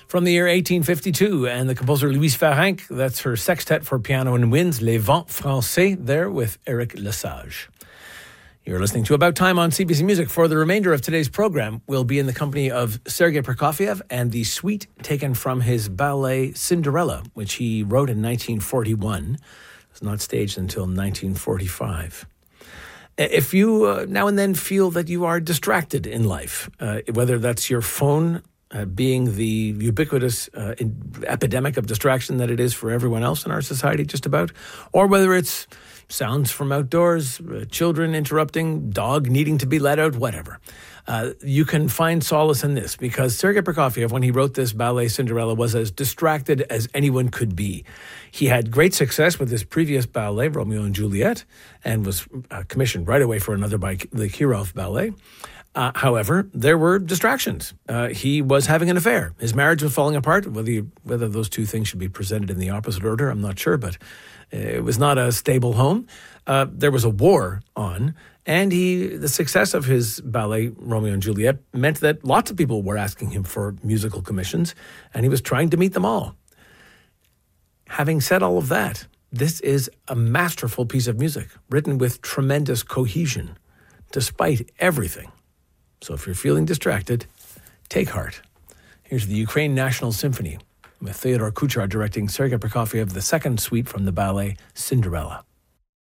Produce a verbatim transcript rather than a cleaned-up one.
From the year eighteen fifty-two, and the composer Louise Ferenc, that's her sextet for piano and winds, Les Vents Français, there with Eric Lesage. You're listening to About Time on C B C Music. For the remainder of today's program, we'll be in the company of Sergei Prokofiev and the suite taken from his ballet Cinderella, which he wrote in nineteen forty-one. It was not staged until nineteen forty-five. If you uh, now and then feel that you are distracted in life, uh, whether that's your phone uh, being the ubiquitous uh, in, epidemic of distraction that it is for everyone else in our society just about, or whether it's sounds from outdoors, uh, children interrupting, dog needing to be let out, whatever. Uh, you can find solace in this because Sergei Prokofiev, when he wrote this ballet Cinderella, was as distracted as anyone could be. He had great success with his previous ballet, Romeo and Juliet, and was uh, commissioned right away for another by the Kirov Ballet. Uh, however, there were distractions. Uh, he was having an affair. His marriage was falling apart. Whether you, whether those two things should be presented in the opposite order, I'm not sure, but it was not a stable home. Uh, there was a war on, and he the success of his ballet, Romeo and Juliet, meant that lots of people were asking him for musical commissions, and he was trying to meet them all. Having said all of that, this is a masterful piece of music, written with tremendous cohesion, despite everything. So if you're feeling distracted, take heart. Here's the Ukraine National Symphony, with Theodore Kuchar directing Sergei Prokofiev, the second suite from the ballet Cinderella.